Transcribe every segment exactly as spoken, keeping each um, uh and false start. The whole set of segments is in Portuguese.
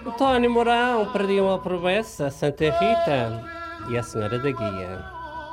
António Mourão perdia uma promessa, Santa Rita e a Senhora da Guia.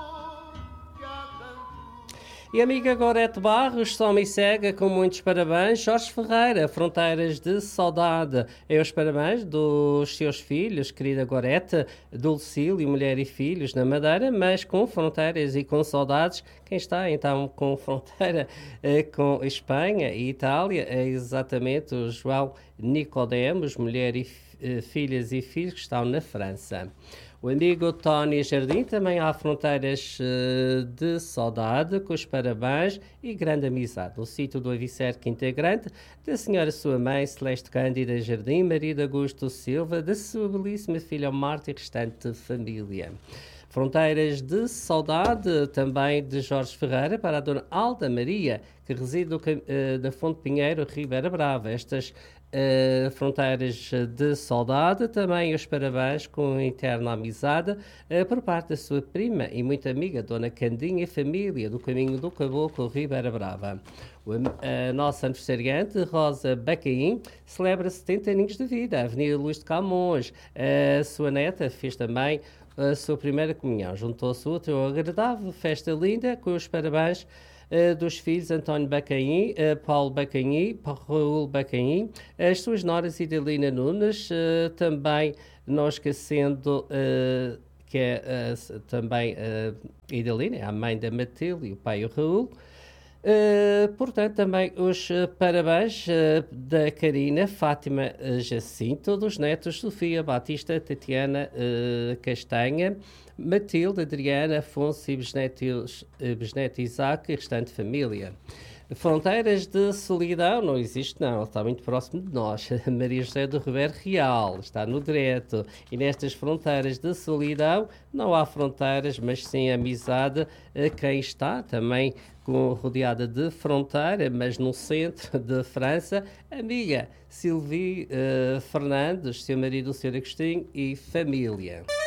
E amiga Gorete Barros, só me cega com muitos parabéns. Jorge Ferreira, Fronteiras de Saudade. É os parabéns dos seus filhos, querida Gorete, Dulcílio, mulher e filhos na Madeira, mas com fronteiras e com saudades. Quem está então com fronteira eh, com Espanha e Itália é exatamente o João Nicodemos, mulher e eh, filhas e filhos que estão na França. O amigo Tony Jardim também há fronteiras uh, de saudade, com os parabéns e grande amizade. No sítio do Avicerque integrante da senhora sua mãe, Celeste Cândida Jardim, marido Augusto Silva, da sua belíssima filha Marta e restante família. Fronteiras de saudade também de Jorge Ferreira para a dona Alda Maria, que reside no, uh, da Fonte Pinheiro, Ribeira Brava. Estas Uh, fronteiras de saudade, também os parabéns com eterna amizade uh, por parte da sua prima e muito amiga, Dona Candinha e família do Caminho do Caboclo, Ribeira Brava. O, a nossa aniversariante, Rosa Bacaim, celebra setenta aninhos de vida, a Avenida Luís de Camões. A sua neta fez também a sua primeira comunhão. Juntou-se outra agradável festa linda com os parabéns Uh, dos filhos António Bacaim, uh, Paulo Bacaim, Raul Bacaim, as suas noras Idalina Nunes, uh, também não esquecendo uh, que é uh, também uh, Idalina, a mãe da Matilde e o pai o Raul. Uh, portanto, também os uh, parabéns uh, da Karina, Fátima uh, Jacinto, dos netos Sofia, Batista, Tatiana uh, Castanha, Matilde, Adriana, Afonso e Bisneto Isaac e restante família. Fronteiras de solidão não existe, não, ele está muito próximo de nós. Maria José do Ribeiro Real está no direto, e nestas fronteiras de solidão não há fronteiras, mas sim amizade. A quem está também com, rodeada de fronteira, mas no centro de França, amiga Sylvie uh, Fernandes, seu marido, o senhor Agostinho e família.